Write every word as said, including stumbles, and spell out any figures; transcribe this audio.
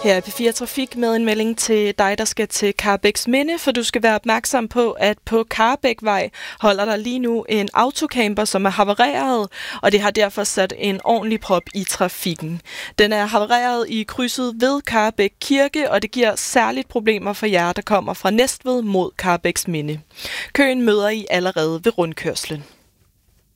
Her er P fire Trafik med en melding til dig, der skal til Karrebæksminde, for du skal være opmærksom på, at på Karrebækvej holder der lige nu en autocamper, som er havareret, og det har derfor sat en ordentlig prop i trafikken. Den er havareret i krydset ved Karrebæk Kirke, og det giver særligt problemer for jer, der kommer fra Næstved mod Karrebæksminde. Køen møder I allerede ved rundkørslen.